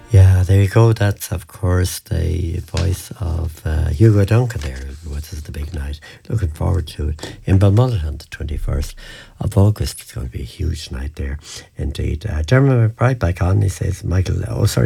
Yeah, there you go. That's, of course, the voice of Hugo Duncan there, which is the big night. Looking forward to it. In Balmullet on the 21st of August, it's going to be a huge night there, indeed. Dermot Bright back on, he says, Michael,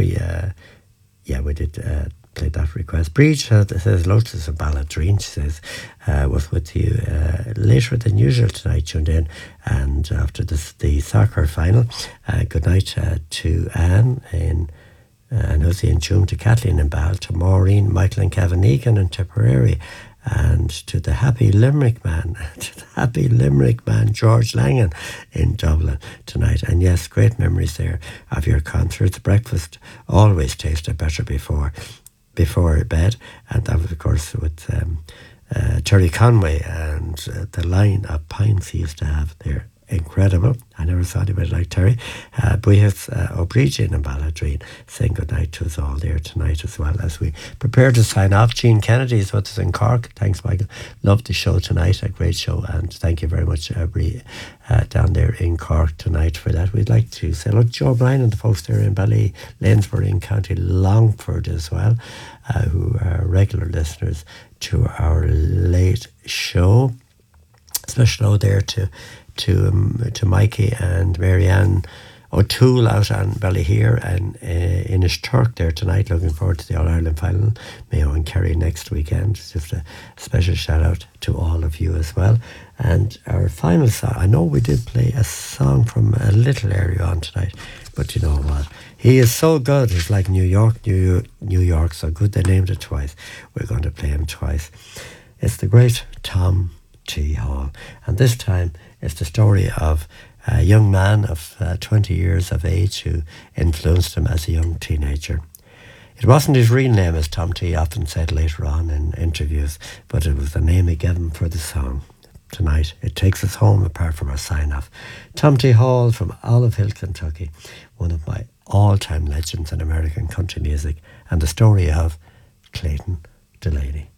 yeah, we did play that request. Breach says, Lotus of Balladreen, she says, was with you later than usual tonight, tuned in. And after the soccer final, good night to Anne and Hussie and Tune, to Kathleen and Bal, to Maureen, Michael and Kevin Egan and Tipperary, and to the happy Limerick man, George Langan in Dublin tonight. And yes, great memories there of your concerts. Breakfast always tasted better before bed, and that was, of course, with Terry Conway and the line of pints he used to have there. Incredible. I never thought he would like Terry. Buíochas O'Brien and Balladreen saying goodnight to us all there tonight, as well as we prepare to sign off. Gene Kennedy is with us in Cork. Thanks, Michael. Loved the show tonight. A great show. And thank you very much, down there in Cork tonight for that. We'd like to say hello to Joe Bryan and the folks there in Lanesborough in County Longford as well, who are regular listeners to our late show. Special hello there to Mikey and Marianne O'Toole out on Ballyhere and Inishturk there tonight. Looking forward to the All-Ireland final. Mayo and Kerry next weekend. Just a special shout out to all of you as well. And our final song, I know we did play a song from a little area on tonight, but you know what? He is so good. It's like New York, so good they named it twice. We're going to play him twice. It's the great Tom T. Hall. And this time it's the story of a young man of 20 years of age who influenced him as a young teenager. It wasn't his real name, as Tom T. often said later on in interviews, but it was the name he gave him for the song. Tonight, it takes us home apart from our sign-off. Tom T. Hall from Olive Hill, Kentucky, one of my all-time legends in American country music, and the story of Clayton Delaney.